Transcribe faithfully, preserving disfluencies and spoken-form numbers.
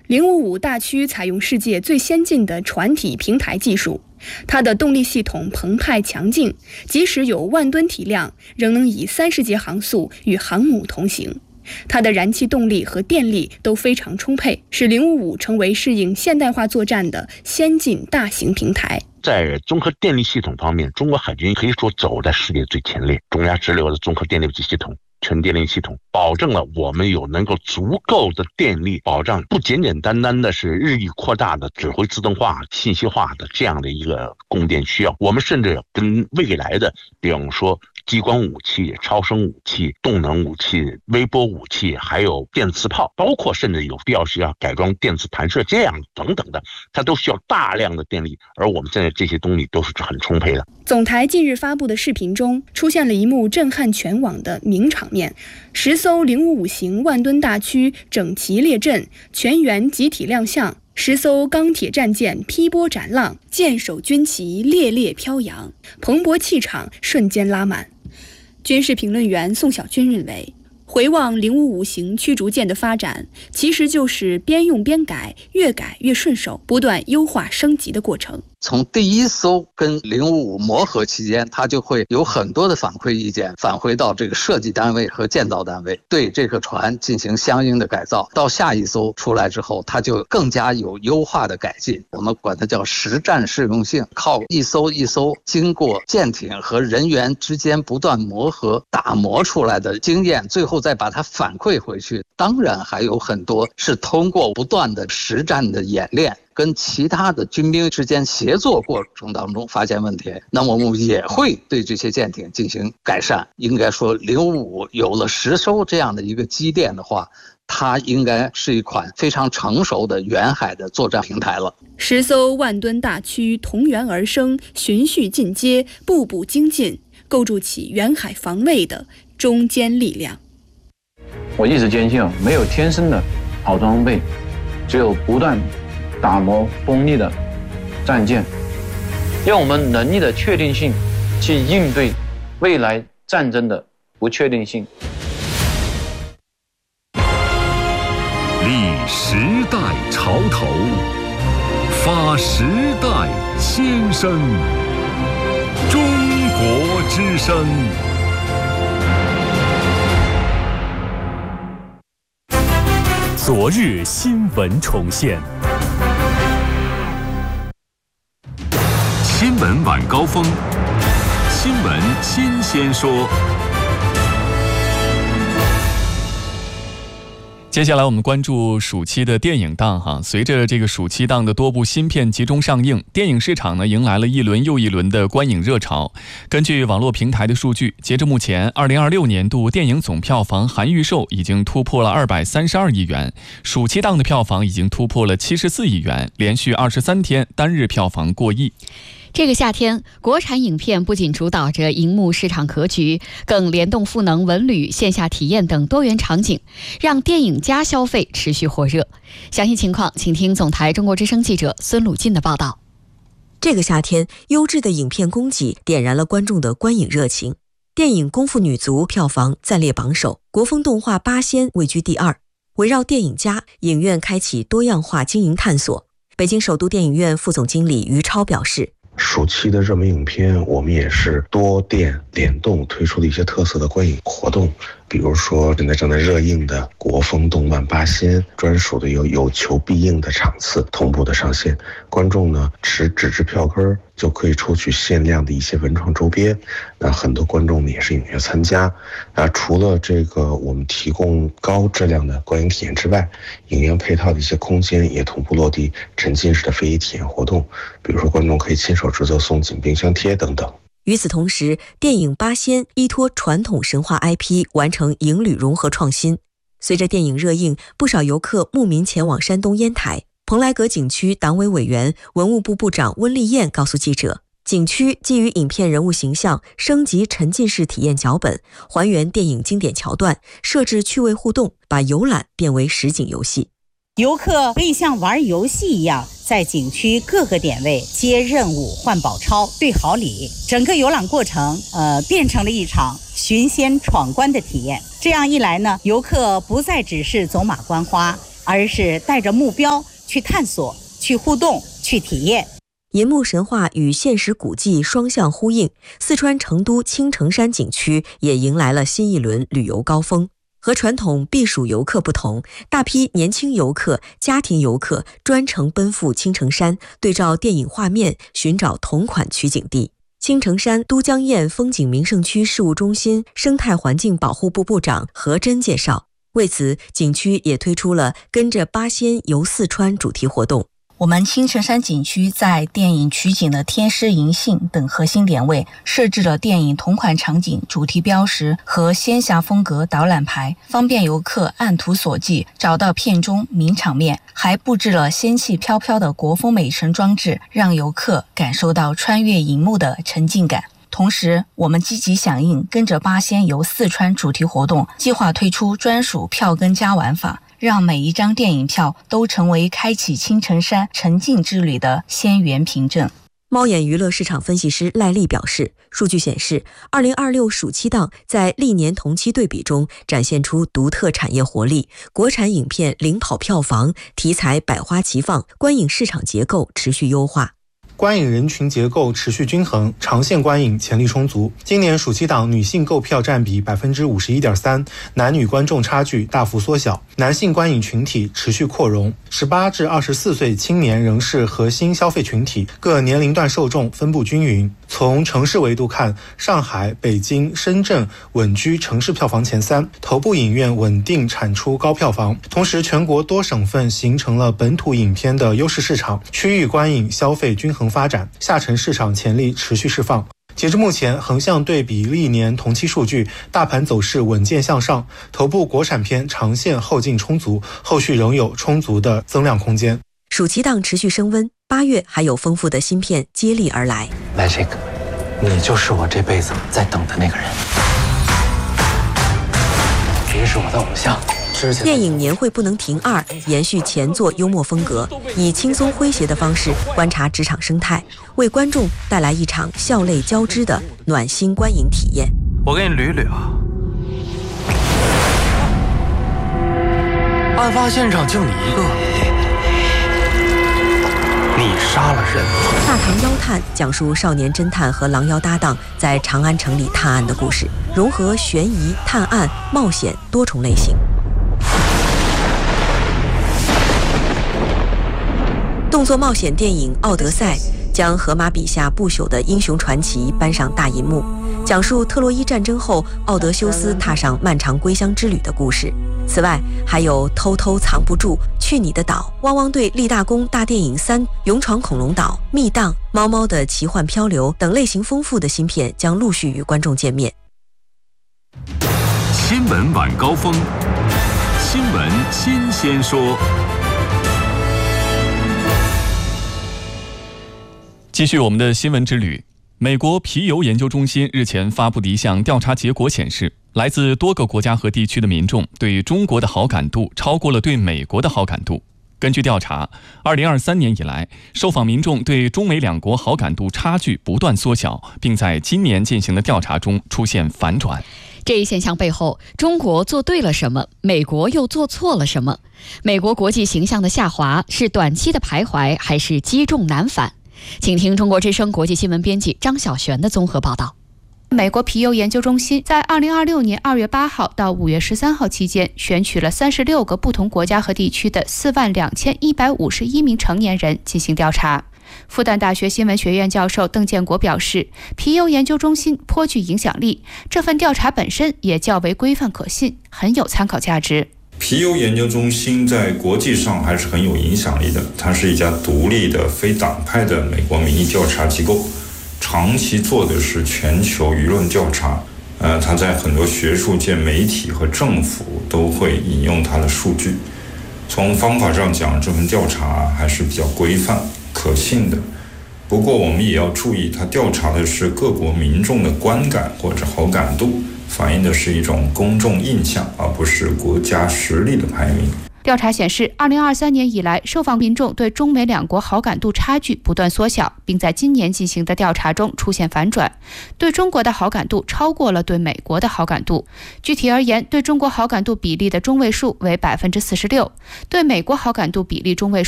零五五大驱采用世界最先进的船体平台技术，它的动力系统澎湃强劲，即使有万吨体量，仍能以三十节航速与航母同行。它的燃气动力和电力都非常充沛，使零五五成为适应现代化作战的先进大型平台。 在综合电力系统方面，中国海军可以说走在世界最前列。中亚直流的综合电力系统、全电力系统，保证了我们有能够足够的电力保障，不简简单单的是日益扩大的指挥自动化、信息化的这样的一个供电需要。我们甚至跟未来的，比方说激光武器、超声武器、动能武器、微波武器，还有电磁炮，包括甚至有必要需要改装电磁弹射这样等等的，它都需要大量的电力，而我们现在这些东西都是很充沛的。 总台近日发布的视频中，出现了一幕震撼全网的名场面：十艘零五五型万吨大驱整齐列阵，全员集体亮相。十艘钢铁战舰劈波斩浪，舰首军旗猎猎飘扬，蓬勃气场瞬间拉满。军事评论员宋小军认为，回望零五五型驱逐舰的发展，其实就是边用边改，越改越顺手，不断优化升级的过程。 从第一艘跟零五五磨合期间，它就会有很多的反馈意见返回到这个设计单位和建造单位，对这个船进行相应的改造。到下一艘出来之后，它就更加有优化的改进，我们管它叫实战适用性，靠一艘一艘经过舰艇和人员之间不断磨合打磨出来的经验，最后再把它反馈回去。当然还有很多是通过不断的实战的演练，跟其他的军兵之间协作过程当中发现问题，那么我们也会对这些舰艇进行改善。应该说零五五有了十艘这样的一个基垫的话，它应该是一款非常成熟的远海的作战平台了。 十艘万吨大驱同源而生，循序进阶，步步精进，构筑起远海防卫的中坚力量。 我一直坚信，没有天生的好装备，只有不断打磨锋利的战舰，用我们能力的确定性去应对未来战争的不确定性。 立时代潮头，发时代先声，中国之声。昨日新闻重现，新闻晚高峰，新闻新鲜说。 接下来我们关注暑期的电影档哈，随着这个暑期档的多部新片集中上映，电影市场呢迎来了一轮又一轮的观影热潮。根据网络平台的数据，截至目前，二零二六年度电影总票房含预售已经突破了二百三十二亿元，暑期档的票房已经突破了七十四亿元，连续二十三天单日票房过亿。 这个夏天，国产影片不仅主导着荧幕市场格局，更联动赋能文旅、线下体验等多元场景，让电影加消费持续火热。详细情况，请听总台中国之声记者孙鲁进的报道。 这个夏天，优质的影片供给点燃了观众的观影热情。电影《功夫女足》票房暂列榜首，国风动画《八仙》位居第二。围绕电影家，影院开启多样化经营探索。北京首都电影院副总经理于超表示， 暑期的热门影片，我们也是多店联动推出了一些特色的观影活动，比如说现在正在热映的国风动漫《八仙》，专属的有有求必应的场次同步的上线，观众呢持纸质票根就可以抽取限量的一些文创周边。那很多观众呢也是踊跃参加。那除了这个我们提供高质量的观影体验之外，影院配套的一些空间也同步落地沉浸式的非遗体验活动，比如说观众可以亲手制作送锦冰箱贴等等。 与此同时，电影《八仙》依托传统神话 I P 完成影旅融合创新。随着电影热映，不少游客慕名前往山东烟台。蓬莱阁景区党委委员、文物部部长温丽燕告诉记者，景区基于影片人物形象升级沉浸式体验脚本，还原电影经典桥段，设置趣味互动，把游览变为实景游戏。 游客可以像玩游戏一样，在景区各个点位接任务、换宝钞、对好礼，整个游览过程呃变成了一场寻仙闯关的体验。这样一来呢，游客不再只是走马观花， 而是带着目标去探索、去互动、去体验。 银幕神话与现实古迹双向呼应，四川成都青城山景区也迎来了新一轮旅游高峰。和传统避暑游客不同，大批年轻游客、家庭游客专程奔赴青城山，对照电影画面寻找同款取景地。青城山都江堰风景名胜区事务中心生态环境保护部部长何真介绍，为此景区也推出了跟着八仙游四川主题活动。 我们青城山景区在电影取景的天师银杏等核心点位设置了电影同款场景主题标识和仙侠风格导览牌，方便游客按图索骥找到片中名场面，还布置了仙气飘飘的国风美城装置，让游客感受到穿越银幕的沉浸感。同时，我们积极响应跟着八仙游四川主题活动，计划推出专属票根加玩法，让每一张电影票都成为开启青城山沉浸之旅的仙缘凭证。 猫眼娱乐市场分析师赖丽表示，数据显示二零二六暑期档在历年同期对比中展现出独特产业活力，国产影片领跑票房，题材百花齐放，观影市场结构持续优化。 观影人群结构持续均衡，长线观影潜力充足。今年暑期档女性购票占比 百分之五十一点三， 男女观众差距大幅缩小，男性观影群体持续扩容。十八至二十四岁青年仍是核心消费群体，各年龄段受众分布均匀。从城市维度看，上海、北京、深圳稳居城市票房前三，头部影院稳定产出高票房。同时，全国多省份形成了本土影片的优势市场，区域观影消费均衡发展，下沉市场潜力持续释放。截至目前，横向对比历年同期数据，大盘走势稳健向上，头部国产片长线后劲充足，后续仍有充足的增量空间。 暑期档持续升温，八月还有丰富的新片接力而来。 Magic， 你就是我这辈子在等的那个人，你是我的偶像。 电影年会不能停二延续前作幽默风格，以轻松诙谐的方式观察职场生态，为观众带来一场笑泪交织的暖心观影体验。 我给你捋捋啊，案发现场就你一个，你杀了人。 大唐妖探讲述少年侦探和狼妖搭档在长安城里探案的故事，融合悬疑、探案、冒险多重类型。动作冒险电影《奥德赛》将荷马笔下不朽的英雄传奇搬上大银幕，讲述特洛伊战争后奥德修斯踏上漫长归乡之旅的故事。此外，还有《偷偷藏不住》、《去你的岛》、汪汪队立大功大电影三、勇闯恐龙岛、密档、猫猫的奇幻漂流等类型丰富的新片将陆续与观众见面。 新闻晚高峰，新闻新鲜说。 继续我们的新闻之旅。美国皮尤研究中心日前发布的一项调查结果显示，来自多个国家和地区的民众对中国的好感度超过了对美国的好感度。根据调查，二零二三年以来，受访民众对中美两国好感度差距不断缩小，并在今年进行的调查中出现反转。 这一现象背后，中国做对了什么？美国又做错了什么？美国国际形象的下滑是短期的徘徊，还是积重难返？请听中国之声国际新闻编辑张晓璇的综合报道。 美国皮尤研究中心在二零二六年二月八号到五月十三号期间，选取了三十六个不同国家和地区的四万两千一百五十一名成年人进行调查。复旦大学新闻学院教授邓建国表示，皮尤研究中心颇具影响力，这份调查本身也较为规范可信，很有参考价值。 皮尤研究中心在国际上还是很有影响力的，它是一家独立的非党派的美国民意调查机构，长期做的是全球舆论调查。呃，它在很多学术界、媒体和政府都会引用它的数据。从方法上讲，这份调查还是比较规范、可信的。不过我们也要注意，它调查的是各国民众的观感或者好感度，反映的是一种公众印象，而不是国家实力的排名。 调查显示，二零二三年以来，受访民众对中美两国好感度差距不断缩小，并在今年进行的调查中出现反转，对中国的好感度超过了对美国的好感度。具体而言，对中国好感度比例的中位数为百分之四十六，对美国好感度比例中位数